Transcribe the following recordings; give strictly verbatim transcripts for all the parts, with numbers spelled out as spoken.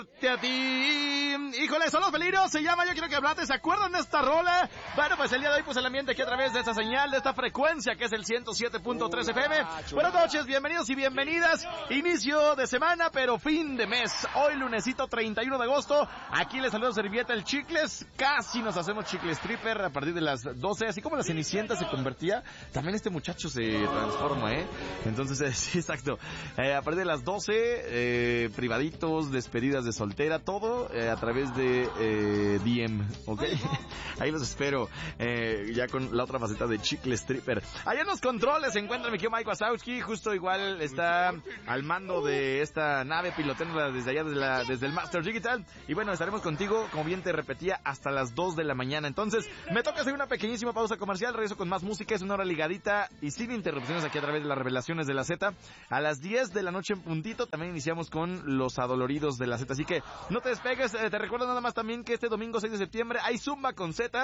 A ti, híjole, son los pelirios, se llama Yo Quiero Que Hablate. ¿Se acuerdan de esta rola? Bueno, pues el día de hoy, pues el ambiente aquí a través de esta señal, de esta frecuencia que es el ciento siete punto tres F M. Buenas noches, bienvenidos y bienvenidas. Inicio de semana, pero fin de mes. Hoy lunesito treinta y uno de agosto. Aquí les saludo servilleta el Chicles. Casi nos hacemos Chicles Stripper a partir de las doce. Así como la Cenicienta se convertía, también este muchacho se transforma, ¿eh? Entonces, eh, sí, exacto. Eh, a partir de las doce, eh, privaditos, despedidas de soltera, todo eh, a través de eh, D M, ¿ok? Ahí los espero, eh, ya con la otra faceta de Chicle Stripper. Allá en los controles se encuentra mi querido Mike Wazowski, justo igual está al mando de esta nave, pilotándola desde allá, desde, la, desde el Master Digital. Y bueno, estaremos contigo, como bien te repetía, hasta las dos de la mañana. Entonces, me toca hacer una pequeñísima pausa comercial, regreso con más música, es una hora ligadita y sin interrupciones aquí a través de las revelaciones de la Z. A las diez de la noche en puntito, también iniciamos con los adoloridos de la Z, así que no te despegues, eh, te recuerdo nada más también que este domingo seis de septiembre hay Zumba con Z.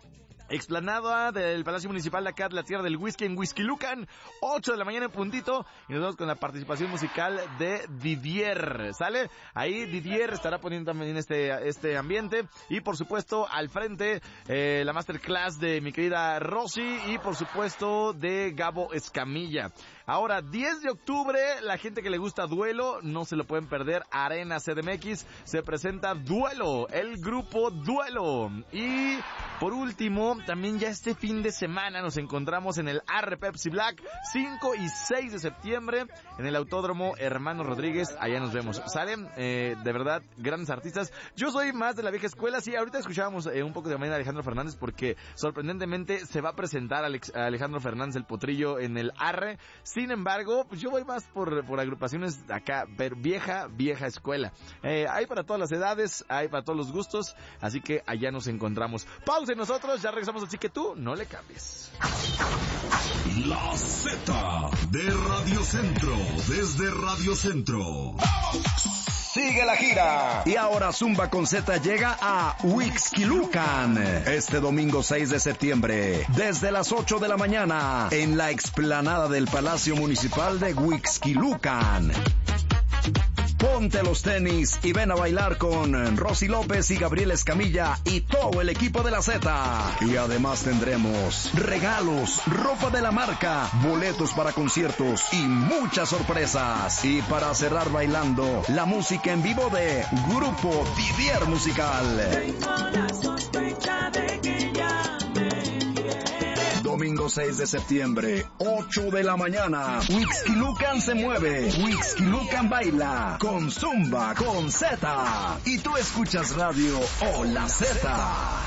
Explanada del Palacio Municipal de acá de la Tierra del Whisky en Whisky Lucan, ocho de la mañana en puntito, y nos vamos con la participación musical de Didier, ¿sale? Ahí Didier estará poniendo también este este ambiente, y por supuesto al frente eh, la masterclass de mi querida Rosy, y por supuesto de Gabo Escamilla. Ahora, diez de octubre, la gente que le gusta Duelo, no se lo pueden perder, Arena C D M X, se presenta Duelo, el grupo Duelo. Y por último, también ya este fin de semana nos encontramos en el R Pepsi Black, cinco y seis de septiembre, en el Autódromo Hermano Rodríguez, allá nos vemos. ¿Salen? Eh, de verdad, grandes artistas. Yo soy más de la vieja escuela, sí, ahorita escuchábamos eh, un poco de mañana a Alejandro Fernández, porque sorprendentemente se va a presentar Alex, a Alejandro Fernández el Potrillo en el Arre. Sin embargo, pues yo voy más por, por agrupaciones acá, pero vieja, vieja escuela. Eh, hay para todas las edades, hay para todos los gustos, así que allá nos encontramos. Pausa y nosotros ya regresamos, así que tú no le cambies. La Z de Radio Centro, desde Radio Centro. Sigue la gira. Y ahora Zumba con Z llega a Huixquilucan. Este domingo seis de septiembre, desde las ocho de la mañana, en la explanada del Palacio Municipal de Huixquilucan. Ponte los tenis y ven a bailar con Rosy López y Gabriel Escamilla y todo el equipo de la Z. Y además tendremos regalos, ropa de la marca, boletos para conciertos y muchas sorpresas. Y para cerrar bailando, la música en vivo de Grupo Didier Musical. Tengo la sospecha de que ya me quieres. Domingo seis de septiembre, ocho de la mañana. Huixquilucan se mueve, Huixquilucan baila, con Zumba, con Z. Y tú escuchas radio o la Z.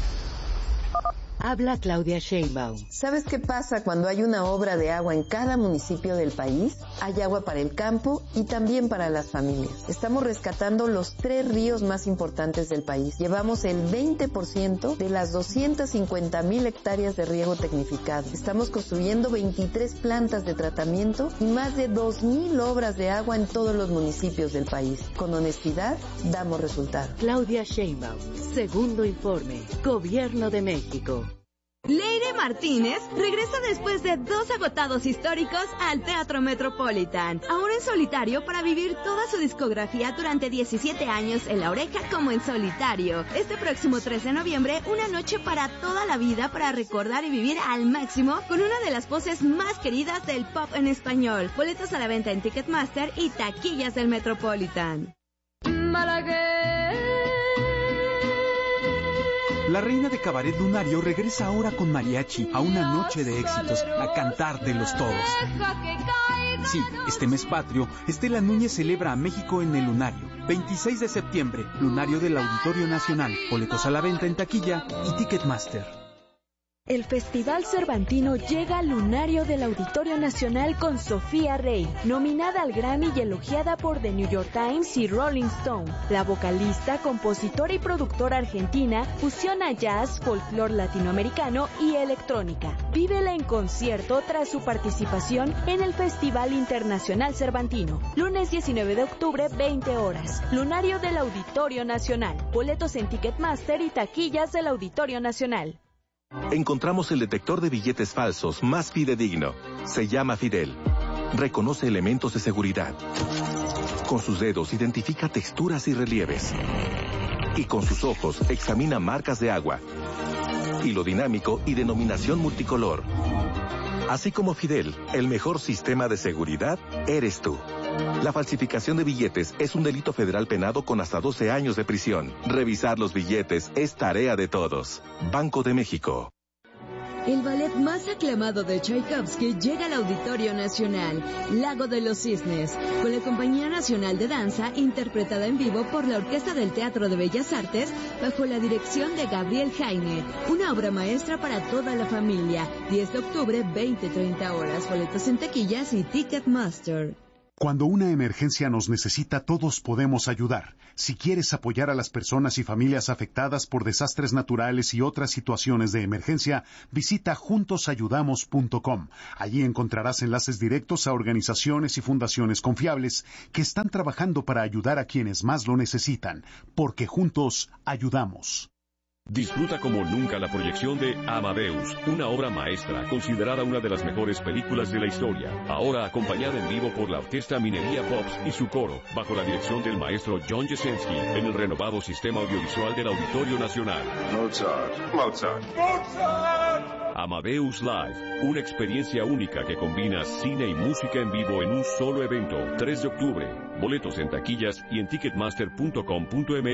Habla Claudia Sheinbaum. ¿Sabes qué pasa cuando hay una obra de agua en cada municipio del país? Hay agua para el campo y también para las familias. Estamos rescatando los tres ríos más importantes del país. Llevamos el veinte por ciento de las doscientas cincuenta mil hectáreas de riego tecnificado. Estamos construyendo veintitrés plantas de tratamiento y más de dos mil obras de agua en todos los municipios del país. Con honestidad, damos resultados. Claudia Sheinbaum. Segundo informe. Gobierno de México. Leire Martínez regresa después de dos agotados históricos al Teatro Metropolitan, ahora en solitario para vivir toda su discografía durante diecisiete años en La Oreja como en solitario. Este próximo tres de noviembre, una noche para toda la vida para recordar y vivir al máximo con una de las voces más queridas del pop en español. Boletos a la venta en Ticketmaster y taquillas del Metropolitan. Malagueña. La reina de cabaret lunario regresa ahora con mariachi a una noche de éxitos, a cantar de los todos. Sí, este mes patrio, Estela Núñez celebra a México en el Lunario. veintiséis de septiembre, Lunario del Auditorio Nacional. Boletos a la venta en taquilla y Ticketmaster. El Festival Cervantino llega al Lunario del Auditorio Nacional con Sofía Rey, nominada al Grammy y elogiada por The New York Times y Rolling Stone. La vocalista, compositora y productora argentina fusiona jazz, folclore latinoamericano y electrónica. Vívela en concierto tras su participación en el Festival Internacional Cervantino. Lunes diecinueve de octubre, veinte horas. Lunario del Auditorio Nacional. Boletos en Ticketmaster y taquillas del Auditorio Nacional. Encontramos el detector de billetes falsos más fidedigno. Se llama Fidel. Reconoce elementos de seguridad. Con sus dedos identifica texturas y relieves. Y con sus ojos examina marcas de agua. Hilo dinámico y denominación multicolor. Así como Fidel, el mejor sistema de seguridad eres tú. La falsificación de billetes es un delito federal penado con hasta doce años de prisión. Revisar los billetes es tarea de todos. Banco de México. El ballet más aclamado de Tchaikovsky llega al Auditorio Nacional, Lago de los Cisnes, con la Compañía Nacional de Danza, interpretada en vivo por la Orquesta del Teatro de Bellas Artes, bajo la dirección de Gabriel Jaime. Una obra maestra para toda la familia. diez de octubre, veinte treinta horas. Boletos en taquillas y Ticketmaster. Cuando una emergencia nos necesita, todos podemos ayudar. Si quieres apoyar a las personas y familias afectadas por desastres naturales y otras situaciones de emergencia, visita juntos ayudamos punto com. Allí encontrarás enlaces directos a organizaciones y fundaciones confiables que están trabajando para ayudar a quienes más lo necesitan, porque juntos ayudamos. Disfruta como nunca la proyección de Amadeus, una obra maestra considerada una de las mejores películas de la historia. Ahora acompañada en vivo por la Orquesta Minería Pops y su coro, bajo la dirección del maestro John Jesensky, en el renovado sistema audiovisual del Auditorio Nacional. Mozart, Mozart, Mozart. Amadeus Live, una experiencia única que combina cine y música en vivo en un solo evento. tres de octubre. Boletos en taquillas y en ticketmaster punto com punto m x.